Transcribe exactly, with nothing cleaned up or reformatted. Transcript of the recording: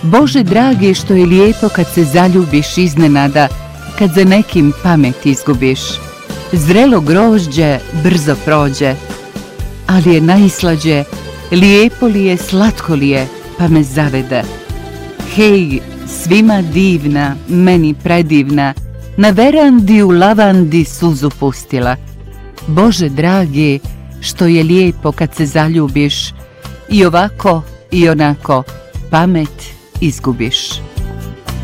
Bože dragi, što je lijepo kad se zaljubiš iznenada, kad za nekim pamet izgubiš. Zrelo grožđe brzo prođe, ali je najslađe, lijepo li je, slatko li je, pa me zavede. Hej, svima divna, meni predivna, na verandi u lavandi suzu pustila. Bože dragi, što je lijepo kad se zaljubiš, i ovako i onako pamet izgubiš.